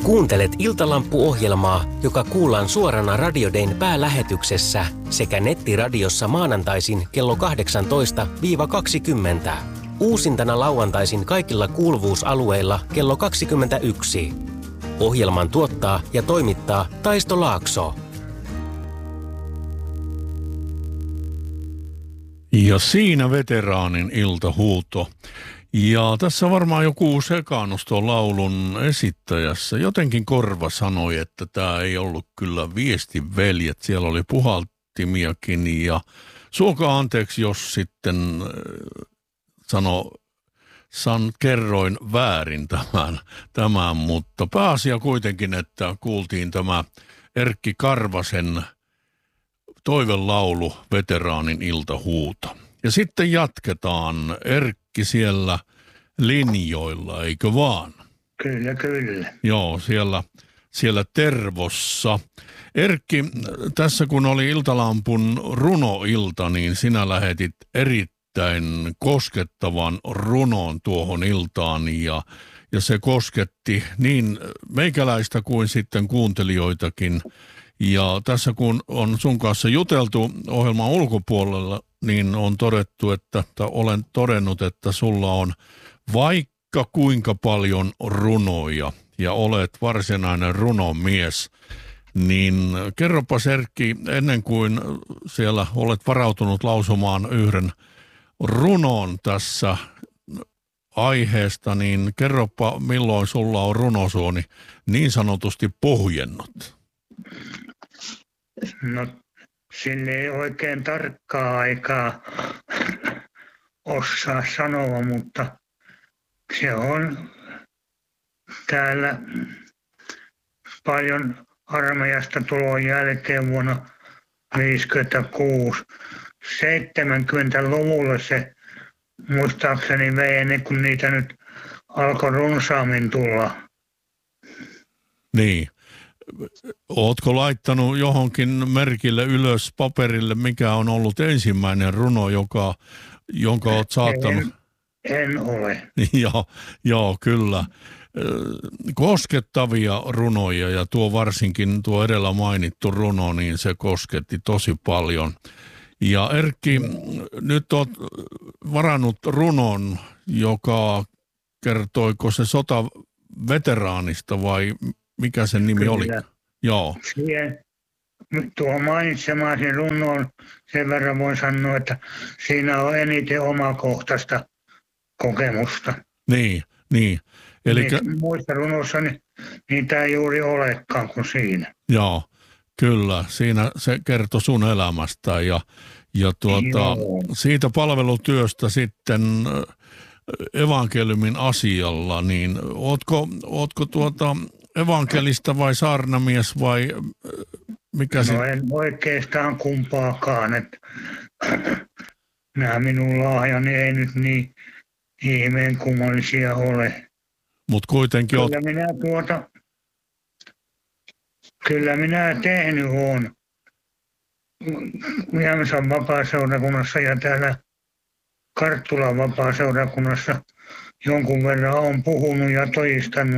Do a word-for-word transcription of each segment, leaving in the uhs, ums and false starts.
Kuuntelet Iltalampu-ohjelmaa, joka kuullaan suorana Radio Dayn päälähetyksessä sekä nettiradiossa maanantaisin kello kahdeksantoista kaksikymmentä. Uusintana lauantaisin kaikilla kuuluvuusalueilla kello kaksikymmentäyksi. Ohjelman tuottaa ja toimittaa Taisto Laakso. Ja siinä veteraanin iltahuuto. Ja tässä varmaan joku sekaannus tuon laulun esittäjässä. Jotenkin korva sanoi, että tämä ei ollut kyllä viestin veljet. Siellä oli puhaltimiakin ja suokaa anteeksi, jos sitten sano, san, kerroin väärin tämän, tämän, mutta pääasia kuitenkin, että kuultiin tämä Erkki Karvasen toivelaulu veteraanin iltahuuto. Ja sitten jatketaan. Erkki siellä linjoilla, eikö vaan? Kyllä, kyllä. Joo, siellä, siellä Tervossa. Erkki, tässä kun oli Iltalampun runoilta, niin sinä lähetit erittäin koskettavan runon tuohon iltaan ja, ja se kosketti niin meikäläistä kuin sitten kuuntelijoitakin. Ja tässä kun on sun kanssa juteltu ohjelman ulkopuolella, niin on todettu, että, että olen todennut, että sulla on vaikka kuinka paljon runoja ja olet varsinainen runomies. Niin kerropa Erkki, ennen kuin siellä olet varautunut lausumaan yhden runon tässä aiheesta, niin kerropa milloin sulla on runosuoni niin sanotusti pohjennut. No, sille ei oikein tarkkaa aikaa osaa sanoa, mutta se on täällä paljon armeijasta tulon jälkeen vuonna viisikymmentäkuusi. seitsemänkymmentäluvulla se muistaakseni vei ennen kuin niitä nyt alkoi runsaammin tulla. Niin. Ootko laittanut johonkin merkille ylös paperille, mikä on ollut ensimmäinen runo, joka, jonka oot saattanut? En, en ole. joo, joo, kyllä. Koskettavia runoja ja tuo varsinkin tuo edellä mainittu runo, niin se kosketti tosi paljon. Ja Erkki, nyt oot varannut runon, joka kertoiko se sotaveteraanista vai mikä sen nimi Kyllä. oli? Joo. Siihen, tuo mainitsemasi runoon sen verran voin sanoa, että siinä on eniten omakohtaista kokemusta. Niin, niin. Elikkä, niin muissa runoissa niin, niitä ei juuri olekaan kuin siinä. Joo, kyllä. Siinä se kertoi sun elämästä ja, ja tuota, siitä palvelutyöstä sitten evankeliumin asialla, niin ootko, ootko tuota evankelista vai saarnamies vai mikä se? No en oikeastaan kumpaakaan, että nämä minun lahjani ei nyt niin ihmeen kummallisia ole. Mut kuitenkin kyllä oot... minä tuota, kyllä minä tehnyt oon Jämsän vapaaseurakunnassa ja täällä Karttulan vapaaseurakunnassa jonkun verran olen puhunut ja todistanut,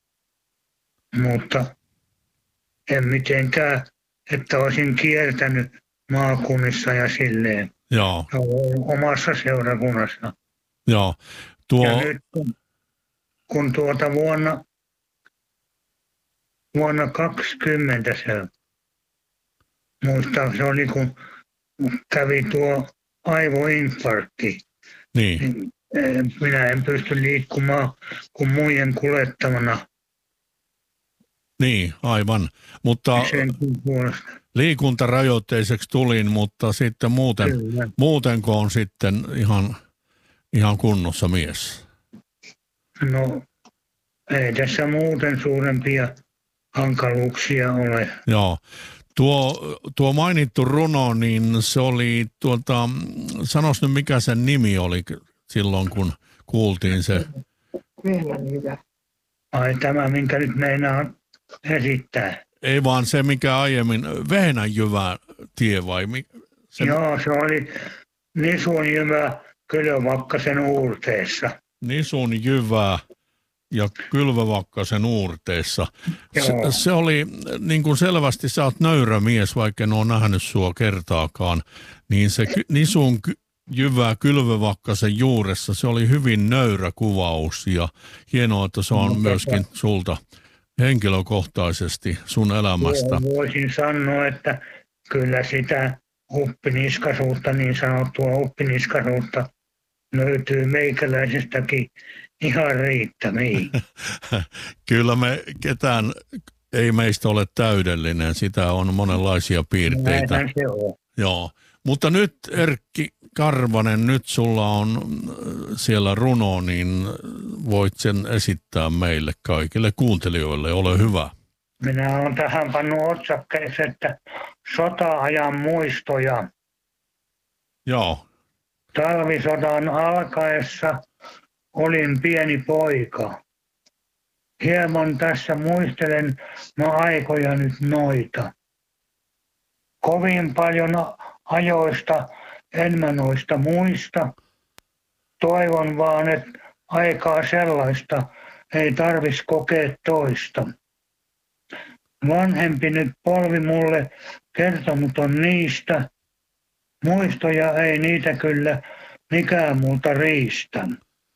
mutta en mitenkään, että olisin kiertänyt maakunnissa ja silleen. Joo. Omassa seurakunnassa. Joo. Tuo... Ja nyt kun, kun tuota vuonna, vuonna kaksikymmentä se, muistaa se oli kun kävi tuo aivoinfarkti. Niin. Minä en pysty liikkumaan kuin muiden kuljettamana. Niin, aivan. Mutta liikuntarajoitteiseksi tulin, mutta sitten muuten, muutenko on sitten ihan, ihan kunnossa mies? No, ei tässä muuten suurempia hankaluuksia ole. Joo. Tuo, tuo mainittu runo, niin se oli, tuota, sanois nyt mikä sen nimi oli silloin, kun kuultiin se. Ai tämä, minkä nyt meinaa esittää. Ei vaan se, mikä aiemmin, Vehnänjyvä tie vai? Se... Joo, se oli Nisunjyvä Kylövakkasen uurteessa. Nisunjyvä ja Kylvövakkasen uurteissa. Se, Joo. se oli niin kuin selvästi, sä oot nöyrä mies, vaikka en ole nähnyt sua kertaakaan, niin se ky- nisun ky- jyvä Kylvövakkasen juuressa, se oli hyvin nöyrä kuvaus ja hienoa, että se on No, myöskin sulta henkilökohtaisesti sun elämästä. Joo, voisin sanoa, että kyllä sitä uppiniskaisuutta, niin sanottua uppiniskaisuutta löytyy meikäläisestäkin ihan riittämiin. Kyllä me ketään, ei meistä ole täydellinen, sitä on monenlaisia piirteitä. Näinhän se on. Joo, mutta nyt Erkki Karvanen, nyt sulla on siellä runo, niin voit sen esittää meille kaikille kuuntelijoille, ole hyvä. Minä olen tähän pannut otsakkeeksi, että sota-ajan muistoja. Joo, Talvisodan alkaessa olin pieni poika. Hieman tässä muistelen mä aikoja nyt noita. Kovin paljon ajoista en mä noista muista. Toivon vaan, että aikaa sellaista ei tarvis kokea toista. Vanhempi nyt polvi mulle kertonut on niistä. Muistoja ei niitä kyllä mikään multa riistä.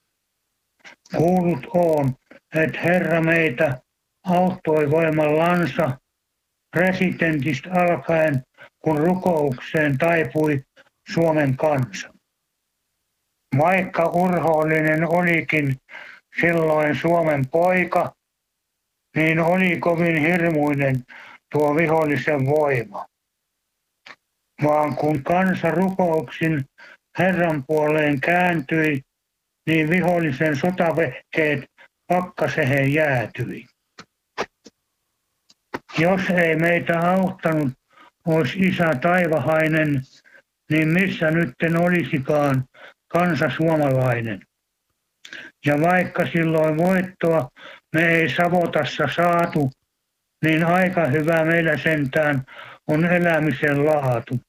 Kuullut oon, että Herra meitä auttoi voimallansa presidentistä alkaen, kun rukoukseen taipui Suomen kansa. Vaikka urhoollinen olikin silloin Suomen poika, niin oli kovin hirmuinen tuo vihollisen voima. Vaan kun kansa rukouksin Herran puoleen kääntyi, niin vihollisen sotavehkeet pakkasehen jäätyi. Jos ei meitä auttanut, olisi isä taivahainen, niin missä nytten olisikaan kansa suomalainen. Ja vaikka silloin voittoa me ei Savotassa saatu, niin aika hyvä meillä sentään on elämisen laatu.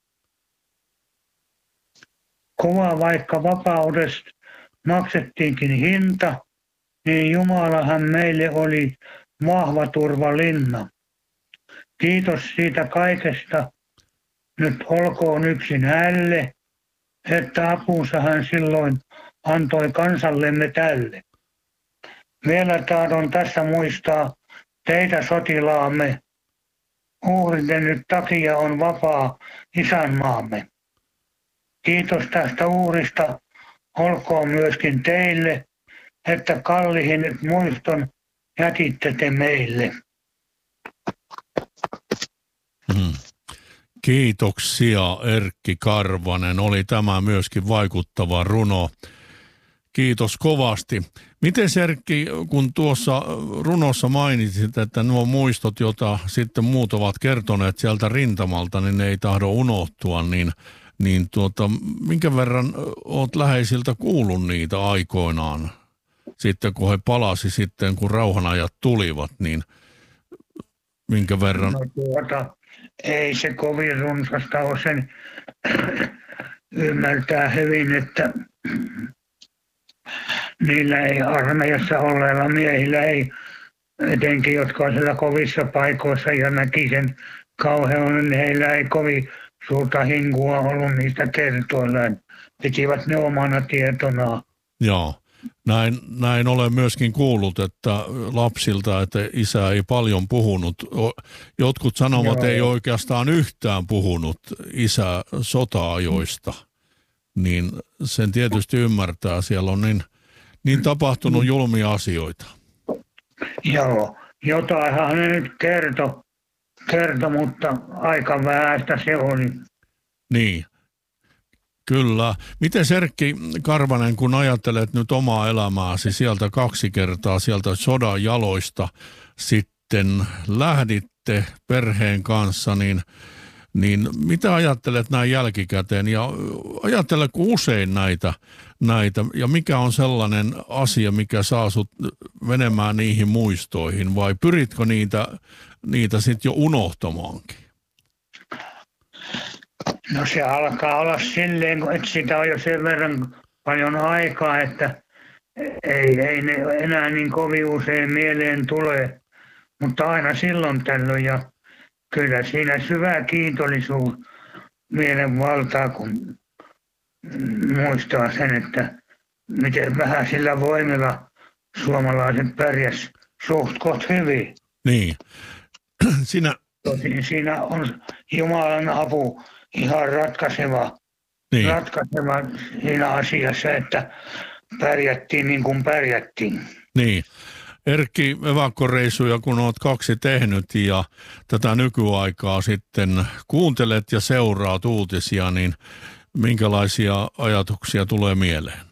Kova vaikka vapaudesta maksettiinkin hinta, niin Jumalahan meille oli vahva turvalinna. Kiitos siitä kaikesta, nyt olkoon yksin hälle, että apunsa hän silloin antoi kansallemme tälle. Vielä tahdon tässä muistaa teitä sotilaamme, uhriden nyt takia on vapaa isänmaamme. Kiitos tästä uhrista olkoon myöskin teille, että kallihin nyt muiston jätitte te meille. Hmm. Kiitoksia Erkki Karvanen, oli tämä myöskin vaikuttava runo. Kiitos kovasti. Miten Erkki, kun tuossa runossa mainitsit, että nuo muistot, joita sitten muut ovat kertoneet sieltä rintamalta, niin ne ei tahdo unohtua, niin, niin tuota, minkä verran olet läheisiltä kuullut niitä aikoinaan? Sitten kun he palasi sitten, kun rauhanajat tulivat, niin minkä verran? No tuota, ei se kovin runsasta ole, sen ymmärtää hyvin, että niillä ei armeijassa olleilla miehillä ei, etenkin jotka on siellä kovissa paikoissa ja näki sen kauhean, niin heillä ei kovin suurta hinkua ollut niistä kertoillaan. Pitivät ne omana tietonaan. Joo. Näin, näin olen myöskin kuullut, että lapsilta, että isä ei paljon puhunut. Jotkut sanovat, että ei oikeastaan yhtään puhunut isä sota-ajoista. Niin sen tietysti ymmärtää. Siellä on niin, niin tapahtunut julmia asioita. Joo, jotainhan ne nyt kertoi, kerto, mutta aika vähäistä se oli. Niin. Kyllä. Miten Erkki Karvanen, kun ajattelet nyt omaa elämääsi sieltä kaksi kertaa, sieltä sodan jaloista sitten lähditte perheen kanssa, niin, niin mitä ajattelet näin jälkikäteen ja ajatteletko usein näitä, näitä ja mikä on sellainen asia, mikä saa sut menemään niihin muistoihin vai pyritkö niitä, niitä sitten jo unohtamaankin? No se alkaa olla silleen, että sitä on jo sen verran paljon aikaa, että ei, ei ne enää niin kovin usein mieleen tule, mutta aina silloin tällöin. Ja kyllä siinä syvä kiitollisuus mielen valtaa, kun muistaa sen, että miten vähän sillä voimilla suomalaiset pärjäs suht koht hyvin. Niin. Sinä... Tosin siinä on Jumalan apu ihan ratkaiseva, Niin. ratkaiseva siinä asiassa, että pärjättiin niin kuin pärjättiin. Niin. Erkki, evakkoreisuja kun olet kaksi tehnyt ja tätä nykyaikaa sitten kuuntelet ja seuraat uutisia, niin minkälaisia ajatuksia tulee mieleen?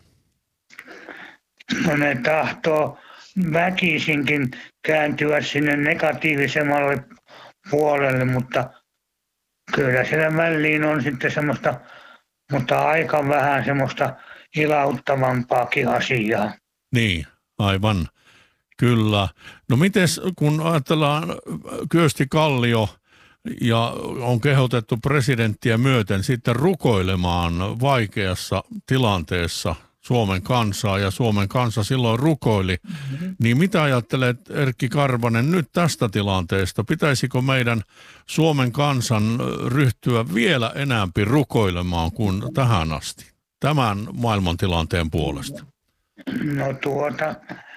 No ne tahtoo väkisinkin kääntyä sinne negatiivisemmalle puolelle, mutta kyllä siellä väliin on sitten semmoista, mutta aika vähän semmoista ilauttavampaakin asiaa. Niin, aivan. Kyllä. No mites kun ajatellaan Kyösti Kallio ja on kehotettu presidenttiä myöten sitten rukoilemaan vaikeassa tilanteessa Suomen kansaa ja Suomen kansa silloin rukoili, mm-hmm. niin mitä ajattelet Erkki Karvanen nyt tästä tilanteesta? Pitäisikö meidän Suomen kansan ryhtyä vielä enemmän rukoilemaan kuin tähän asti tämän maailmantilanteen puolesta? No tuota,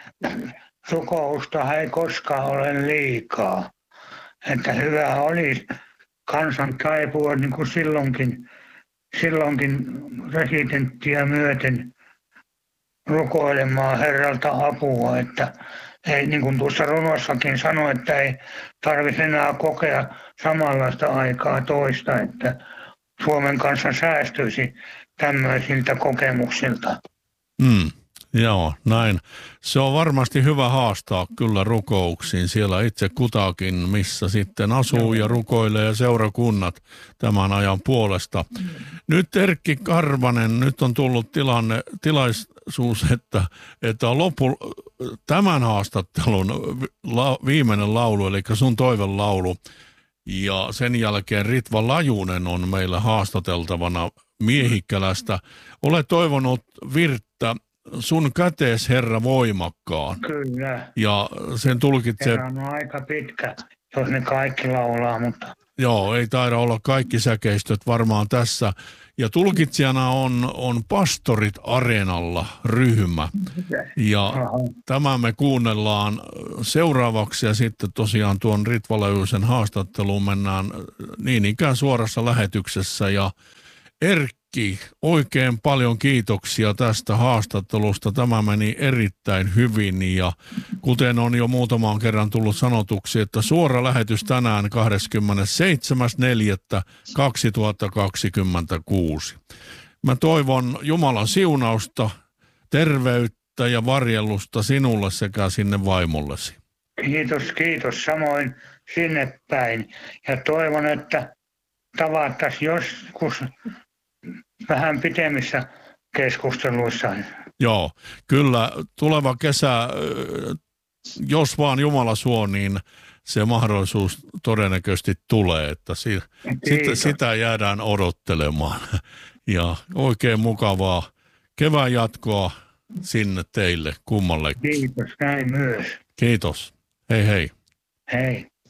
rukousta ei koskaan ole liikaa. Että hyvä olisi kansan taipua niin kuin silloinkin, silloinkin presidenttiä myöten rukoilemaan Herralta apua, että ei, niin kuin tuossa runossakin sanoi, että ei tarvitse enää kokea samanlaista aikaa toista, että Suomen kanssa säästyisi tämmöisiltä kokemuksilta. Mm, joo, näin. Se on varmasti hyvä haastaa kyllä rukouksiin siellä itse kutakin, missä sitten asuu ja rukoilee ja seurakunnat tämän ajan puolesta. Mm. Nyt Erkki Karvanen, nyt on tullut tilanne, tilaisuus, että, että on loppu, tämän haastattelun la, viimeinen laulu, eli sun toivelaulu, ja sen jälkeen Ritva Lajunen on meillä haastateltavana Miehikkälästä. Olet toivonut Virttä, sun kätees Herra voimakkaan. Kyllä. Ja sen tulkitsee... Herra on aika pitkä, jos ne kaikki laulaa, mutta... Joo, ei taida olla kaikki säkeistöt varmaan tässä. Ja tulkitsijana on, on Pastorit Areenalla ryhmä. Ja Aha. tämä me kuunnellaan seuraavaksi ja sitten tosiaan tuon Ritva Lajusen haastatteluun mennään niin ikään suorassa lähetyksessä. Ja Erkki, oikein paljon kiitoksia tästä haastattelusta. Tämä meni erittäin hyvin ja kuten on jo muutamaan kerran tullut sanotuksi, että suora lähetys tänään kahdeskymmenesseitsemäs neljättä kaksituhattakaksikymmentäkuusi. Mä toivon Jumalan siunausta, terveyttä ja varjelusta sinulle sekä sinne vaimollesi. Kiitos, kiitos. Samoin sinne päin. Ja toivon, että tavattaisiin joskus vähän pitemmissä keskusteluissa. Joo, kyllä tuleva kesä, jos vaan Jumala suo, niin se mahdollisuus todennäköisesti tulee, että si- sitä, sitä jäädään odottelemaan. Ja oikein mukavaa kevään jatkoa sinne teille kummallekin. Kiitos, näin myös. Kiitos. Hei hei. Hei.